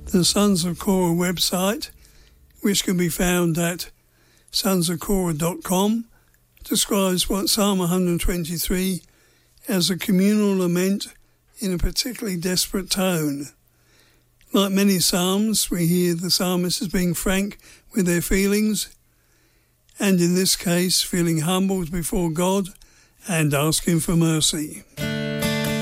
The Sons of Korah website, which can be found at sonsofkorah.com, describes what Psalm 123 as a communal lament in a particularly desperate tone. Like many psalms, we hear the psalmist as being frank with their feelings, and in this case, feeling humbled before God and asking for mercy.